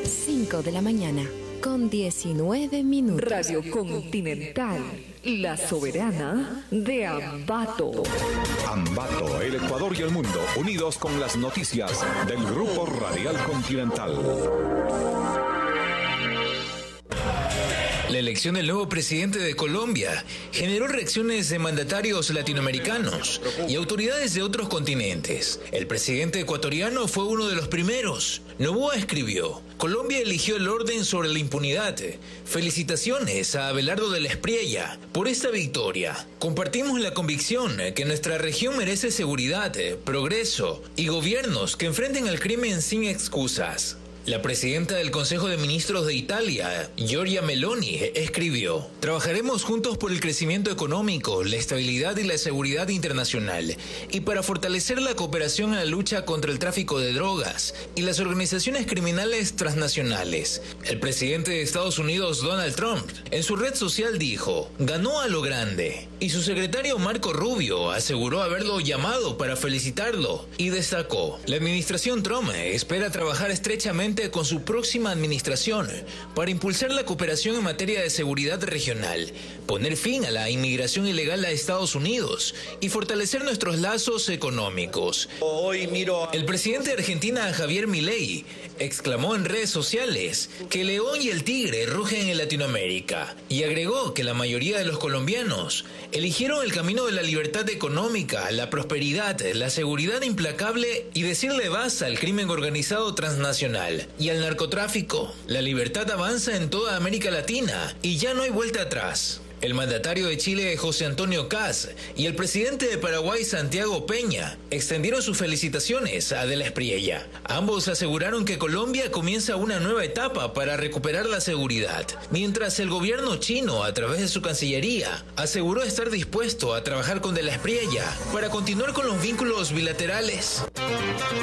5 de la mañana, con 19 minutos. Radio Continental, la soberana de Ambato. Ambato, el Ecuador y el mundo, unidos con las noticias del Grupo Radial Continental. La elección del nuevo presidente de Colombia generó reacciones de mandatarios latinoamericanos y autoridades de otros continentes. El presidente ecuatoriano fue uno de los primeros. Noboa escribió: Colombia eligió el orden sobre la impunidad. Felicitaciones a Abelardo de la Espriella por esta victoria. Compartimos la convicción que nuestra región merece seguridad, progreso y gobiernos que enfrenten al crimen sin excusas. La presidenta del Consejo de Ministros de Italia, Giorgia Meloni, escribió: trabajaremos juntos por el crecimiento económico, la estabilidad y la seguridad internacional, y para fortalecer la cooperación en la lucha contra el tráfico de drogas y las organizaciones criminales transnacionales. El presidente de Estados Unidos, Donald Trump, en su red social dijo: ganó a lo grande, y su secretario Marco Rubio aseguró haberlo llamado para felicitarlo y destacó: la administración Trump espera trabajar estrechamente con su próxima administración para impulsar la cooperación en materia de seguridad regional, poner fin a la inmigración ilegal a Estados Unidos y fortalecer nuestros lazos económicos. El presidente de Argentina, Javier Milei, exclamó en redes sociales que el león y el tigre rugen en Latinoamérica y agregó que la mayoría de los colombianos eligieron el camino de la libertad económica, la prosperidad, la seguridad implacable y decirle basta al crimen organizado transnacional y al narcotráfico. La libertad avanza en toda América Latina y ya no hay vuelta atrás. El mandatario de Chile, José Antonio Kast, y el presidente de Paraguay, Santiago Peña, extendieron sus felicitaciones a De la Espriella. Ambos aseguraron que Colombia comienza una nueva etapa para recuperar la seguridad, mientras el gobierno chino, a través de su Cancillería, aseguró estar dispuesto a trabajar con De la Espriella para continuar con los vínculos bilaterales.